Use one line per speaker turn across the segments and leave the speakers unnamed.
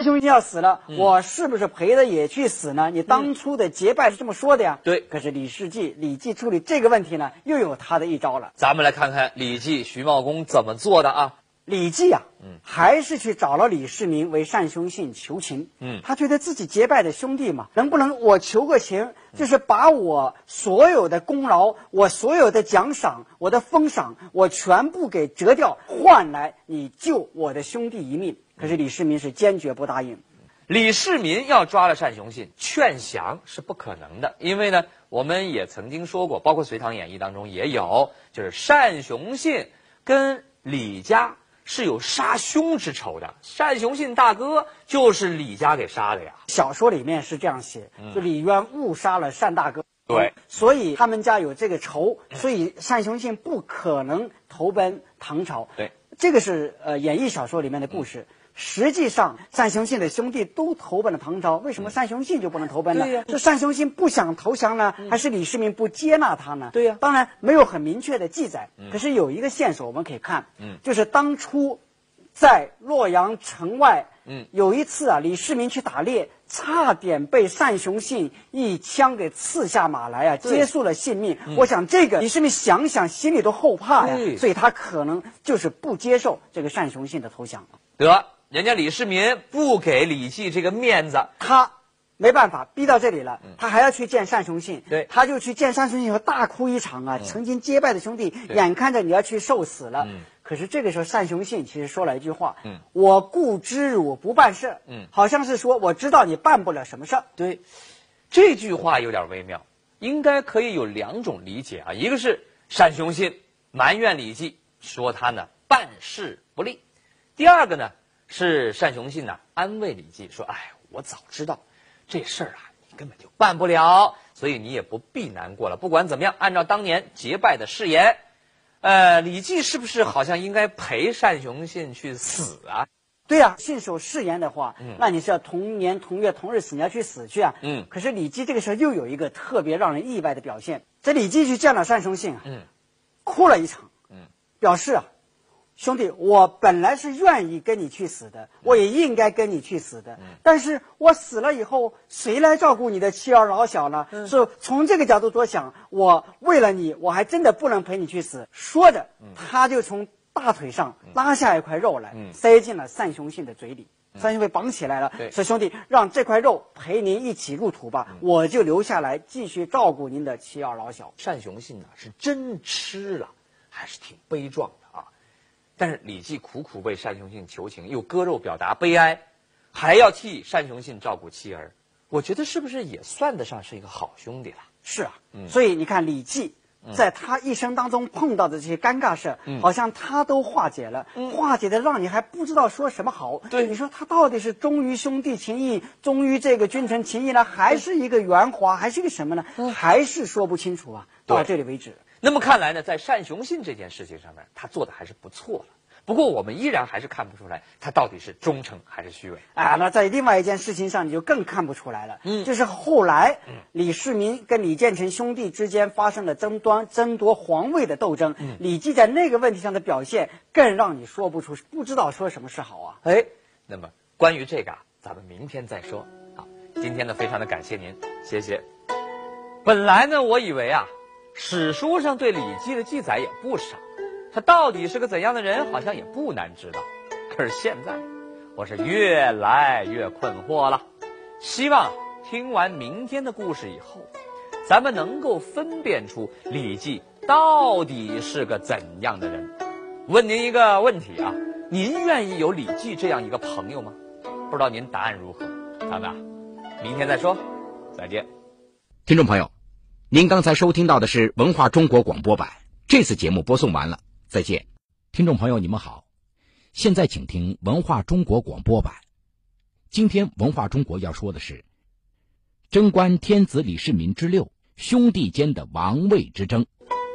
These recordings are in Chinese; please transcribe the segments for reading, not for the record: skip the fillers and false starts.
兄弟要死了，我是不是陪着也去死呢？你当初的结拜是这么说的呀。
对。
可是李记处理这个问题呢，又有他的一招了。
咱们来看看李绩、徐茂公怎么做的啊。
李绩啊，还是去找了李世民为单雄信求情。他觉得自己结拜的兄弟嘛，能不能我求个情，就是把我所有的功劳、我所有的奖赏、我的封赏，我全部给折掉，换来你救我的兄弟一命。可是李世民是坚决不答应。
李世民要抓了单雄信，劝降是不可能的，因为呢，我们也曾经说过，包括《隋唐演义》当中也有，就是单雄信跟李家是有杀兄之仇的，单雄信大哥就是李家给杀的呀。
小说里面是这样写，就李渊误杀了单大哥，
对，
所以他们家有这个仇，所以单雄信不可能投奔唐朝。
对，
这个是演义小说里面的故事。实际上，单雄信的兄弟都投奔了唐朝，为什么单雄信就不能投奔呢？
对呀，
是单雄信不想投降呢，还是李世民不接纳他呢？
对呀，
当然没有很明确的记载，可是有一个线索我们可以看，就是当初在洛阳城外，有一次啊，李世民去打猎，差点被单雄信一枪给刺下马来啊，结束了性命。我想这个李世民想想心里都后怕呀，所以他可能就是不接受这个单雄信的投降。
得。人家李世民不给李绩这个面子，
他没办法，逼到这里了，他还要去见单雄信。
对，
他就去见单雄信以后大哭一场啊，曾经结拜的兄弟，眼看着你要去受死了。可是这个时候单雄信其实说了一句话，我固知汝不办事，好像是说我知道你办不了什么事儿。
对，这句话有点微妙，应该可以有两种理解啊，一个是单雄信埋怨李绩，说他呢办事不力；第二个呢是单雄信呢安慰李绩说，哎，我早知道这事儿啊你根本就办不了，所以你也不必难过了。不管怎么样，按照当年结拜的誓言，李绩是不是好像应该陪单雄信去死啊？
对啊，信守誓言的话，那你是要同年同月同日死，你要去死去啊。可是李绩这个时候又有一个特别让人意外的表现，这李绩去见了单雄信啊，哭了一场，表示啊，兄弟，我本来是愿意跟你去死的，我也应该跟你去死的，但是我死了以后，谁来照顾你的妻儿老小呢？所以从这个角度多想，我为了你，我还真的不能陪你去死。说着，他就从大腿上拉下一块肉来，塞进了单雄信的嘴里。单雄信被绑起来了，说兄弟，让这块肉陪您一起入土吧，我就留下来继续照顾您的妻儿老小。
单雄信呢是真吃了，还是挺悲壮的啊。但是李绩苦苦为单雄信求情，又割肉表达悲哀，还要替单雄信照顾妻儿，我觉得是不是也算得上是一个好兄弟了？
是啊，所以你看李绩在他一生当中碰到的这些尴尬事，好像他都化解了，化解的让你还不知道说什么好。对，你说他到底是忠于兄弟情谊，忠于这个君臣情谊呢，还是一个圆滑，还是一个什么呢？还是说不清楚啊。到这里为止。
那么看来呢，在单雄信这件事情上面，他做的还是不错的。不过我们依然还是看不出来他到底是忠诚还是虚伪
啊。那在另外一件事情上，你就更看不出来了。就是后来李世民跟李建成兄弟之间发生了争夺皇位的斗争，李绩在那个问题上的表现，更让你说不出，不知道说什么是好啊。
那么关于这个咱们明天再说。好，今天呢非常的感谢您，谢谢。本来呢我以为史书上对李绩的记载也不少，他到底是个怎样的人，好像也不难知道。可是现在，我是越来越困惑了。希望听完明天的故事以后，咱们能够分辨出李绩到底是个怎样的人。问您一个问题啊，您愿意有李绩这样一个朋友吗？不知道您答案如何？咱们明天再说，再见。
听众朋友，您刚才收听到的是文化中国广播版，这次节目播送完了，再见。听众朋友你们好，现在请听文化中国广播版。今天文化中国要说的是贞观天子李世民之六，兄弟间的王位之争。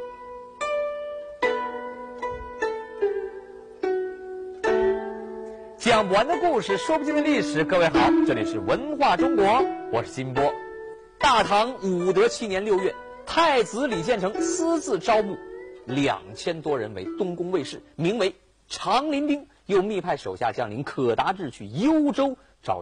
讲不完的故事，说不尽的历史。各位好，这里是文化中国，我是金波。大唐武德7年6月，太子李建成私自招募2000多人为东宫卫士，名为长林兵，又密派手下将领可达志去幽州